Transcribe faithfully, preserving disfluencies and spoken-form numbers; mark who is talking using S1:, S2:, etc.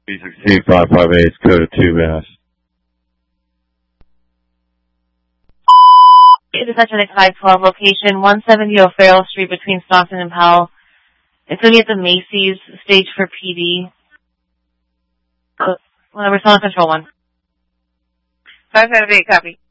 S1: B sixteen five five eight, code of two, Mass.
S2: Intersection at five twelve, location one seventy O'Farrell Street between Stockton and Powell. It's going to be at the Macy's stage for P D. Uh, well, we're still on control one.
S3: five five eight, copy.